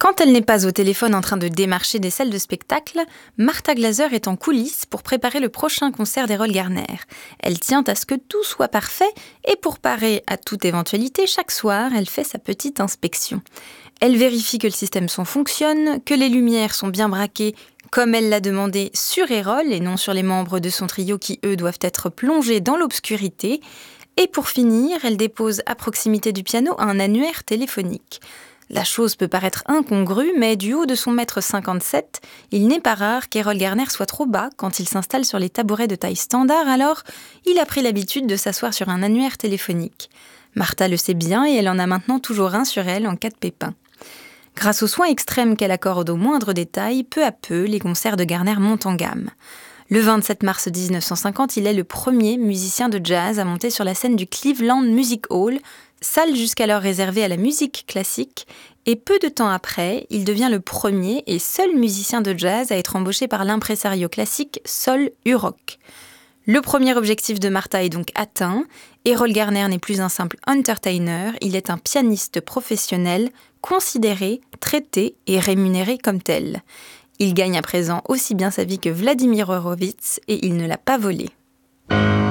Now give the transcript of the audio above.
Quand elle n'est pas au téléphone en train de démarcher des salles de spectacle, Martha Glaser est en coulisses pour préparer le prochain concert d'Errol Garner. Elle tient à ce que tout soit parfait et pour parer à toute éventualité, chaque soir, elle fait sa petite inspection. Elle vérifie que le système son fonctionne, que les lumières sont bien braquées comme elle l'a demandé sur Errol et non sur les membres de son trio qui, eux, doivent être plongés dans l'obscurité. Et pour finir, elle dépose à proximité du piano un annuaire téléphonique. La chose peut paraître incongrue, mais du haut de son mètre 57, il n'est pas rare qu'Errol Garner soit trop bas quand il s'installe sur les tabourets de taille standard, alors il a pris l'habitude de s'asseoir sur un annuaire téléphonique. Martha le sait bien et elle en a maintenant toujours un sur elle en cas de pépin. Grâce aux soins extrêmes qu'elle accorde aux moindres détails, peu à peu, les concerts de Garner montent en gamme. Le 27 mars 1950, il est le premier musicien de jazz à monter sur la scène du Cleveland Music Hall, salle jusqu'alors réservée à la musique classique, et peu de temps après, il devient le premier et seul musicien de jazz à être embauché par l'impresario classique Sol Hurock. Le premier objectif de Martha est donc atteint. Errol Garner n'est plus un simple entertainer, il est un pianiste professionnel, considéré, traité et rémunéré comme tel. Il gagne à présent aussi bien sa vie que Vladimir Horowitz et il ne l'a pas volé.